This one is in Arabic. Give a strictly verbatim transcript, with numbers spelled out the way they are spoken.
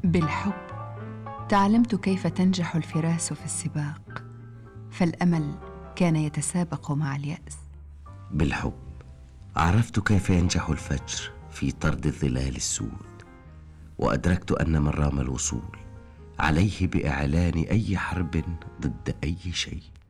بالحب تعلمت كيف تنجح الفراس في السباق، فالأمل كان يتسابق مع اليأس. بالحب عرفت كيف ينجح الفجر في طرد الظلال السود، وأدركت أن من رام الوصول عليه بإعلان أي حرب ضد أي شيء.